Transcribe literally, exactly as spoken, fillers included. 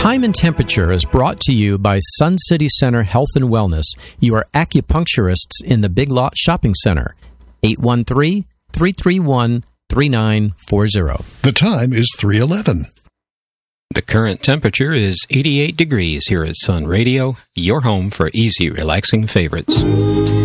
Time and Temperature is brought to you by Sun City Center Health and Wellness, your acupuncturists in the Big Lot Shopping Center. eight one three, three three one, three nine four zero. The time is three eleven. The current temperature is eighty-eight degrees here at Sun Radio, your home for easy, relaxing favorites.